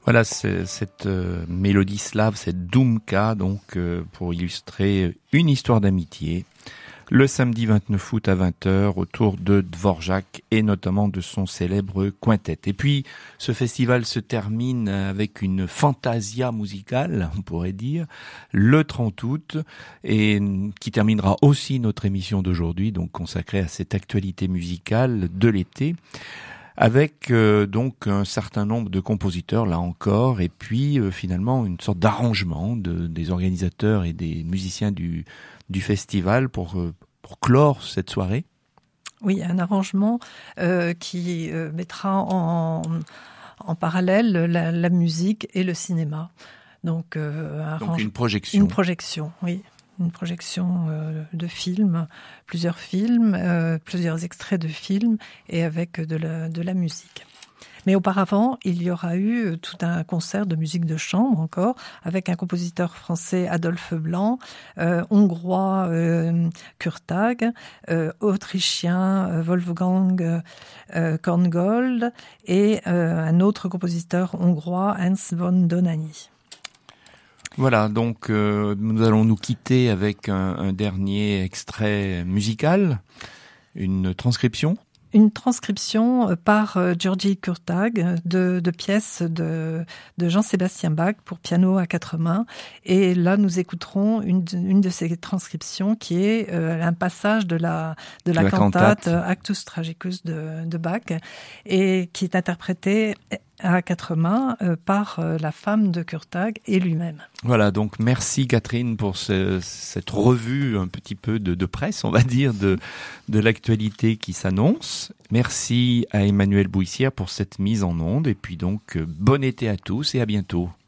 Voilà, c'est cette mélodie slave, cette Doumka, donc pour illustrer une histoire d'amitié. Le samedi 29 août à 20h autour de Dvorak et notamment de son célèbre quintet. Et puis ce festival se termine avec une fantasia musicale, on pourrait dire, le 30 août et qui terminera aussi notre émission d'aujourd'hui, donc consacrée à cette actualité musicale de l'été. Avec donc un certain nombre de compositeurs là encore et puis finalement une sorte d'arrangement des organisateurs et des musiciens du festival pour clore cette soirée. Oui, un arrangement qui mettra en parallèle la musique et le cinéma. Donc une projection. Une projection, oui. Une projection de films, plusieurs extraits de films et avec de la musique. Mais auparavant, il y aura eu tout un concert de musique de chambre encore, avec un compositeur français, Adolphe Blanc, hongrois, Kurtag, autrichien, Wolfgang Korngold, et un autre compositeur hongrois, Hans von Dohnányi. Voilà, donc nous allons nous quitter avec un dernier extrait musical, une transcription. Une transcription par György Kurtag de pièces de Jean-Sébastien Bach pour piano à quatre mains. Et là, nous écouterons une de ces transcriptions qui est un passage de la cantate Actus Tragicus de Bach et qui est interprétée à quatre mains par la femme de Kurtag et lui-même. Voilà, donc merci Catherine pour cette revue un petit peu de presse, on va dire, de l'actualité qui s'annonce. Merci à Emmanuel Bouissière pour cette mise en onde et puis donc bon été à tous et à bientôt.